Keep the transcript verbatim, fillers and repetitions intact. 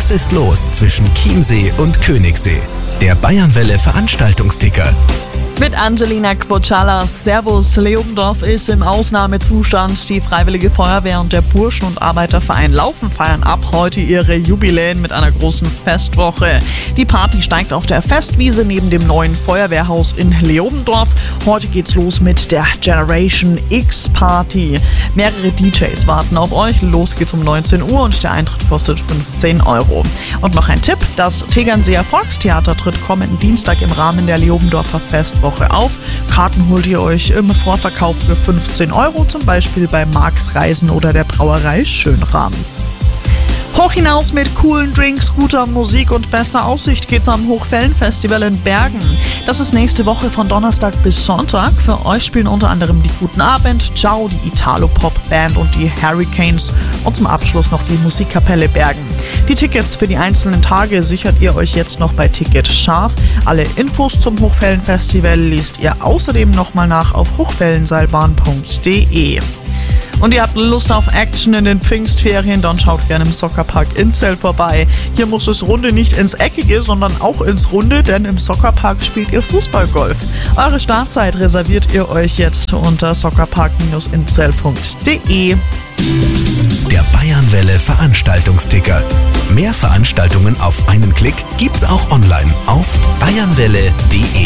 Was ist los zwischen Chiemsee und Königssee? Der Bayernwelle Veranstaltungsticker. Mit Angelina Quocciala. Servus. Leobendorf ist im Ausnahmezustand. Die Freiwillige Feuerwehr und der Burschen- und Arbeiterverein Laufen feiern ab heute ihre Jubiläen mit einer großen Festwoche. Die Party steigt auf der Festwiese neben dem neuen Feuerwehrhaus in Leobendorf. Heute geht's los mit der Generation X Party. Mehrere D Js warten auf euch. Los geht's um neunzehn Uhr und der Eintritt kostet fünfzehn Euro. Und noch ein Tipp: Das Tegernseer Volkstheater tritt kommenden Dienstag im Rahmen der Leobendorfer Festwoche auf. Karten holt ihr euch im Vorverkauf für fünfzehn Euro, zum Beispiel bei Marx Reisen oder der Brauerei Schönrahmen. Hoch hinaus mit coolen Drinks, guter Musik und bester Aussicht geht's am Hochwellenfestival in Bergen. Das ist nächste Woche von Donnerstag bis Sonntag. Für euch spielen unter anderem die Guten Abend, Ciao, die Italo-Pop-Band und die Hurricanes und zum Abschluss noch die Musikkapelle Bergen. Die Tickets für die einzelnen Tage sichert ihr euch jetzt noch bei Ticket Scharf. Alle Infos zum Hochwellenfestival liest ihr außerdem nochmal nach auf hochwellenseilbahn punkt de. Und ihr habt Lust auf Action in den Pfingstferien, dann schaut gerne im Soccerpark Inzell vorbei. Hier muss es Runde nicht ins Eckige, sondern auch ins Runde, denn im Soccerpark spielt ihr Fußballgolf. Eure Startzeit reserviert ihr euch jetzt unter soccerpark inzell punkt de. Der Bayernwelle Veranstaltungsticker. Mehr Veranstaltungen auf einen Klick gibt's auch online auf bayernwelle punkt de.